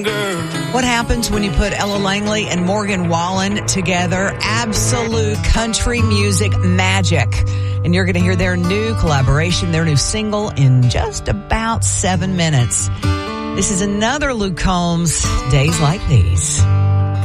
What happens when you put Ella Langley and Morgan Wallen together? Absolute country music magic. And you're going to hear their new collaboration, their new single in just about 7 minutes. This is another Luke Combs, Days Like These.